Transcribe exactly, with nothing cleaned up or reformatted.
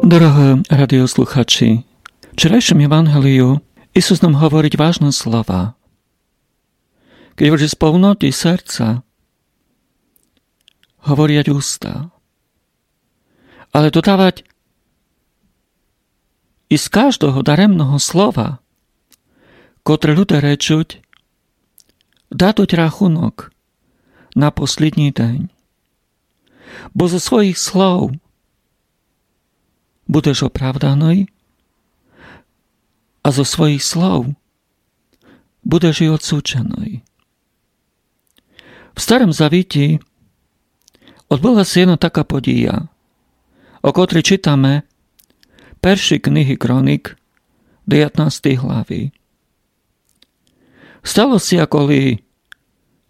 Drahé radiosluchači, v včerajšom evanjeliu Isus nám hovoriť vážne slova. Keď hovorí z plnoty srdca, hovoriať ústa. Ale dodávať i z každého daremného slova, ktoré ľudia rečuť, dať rachunok na posledný deň. Bo zo svojich slov budeš opravdaný a zo svojich slov budeš i odsúčený. V Starom Zaviti odbola sa jedna taká podía, o ktorej čítame perší knihy Kronik, devätnástej hlavy. Stalo si, ako li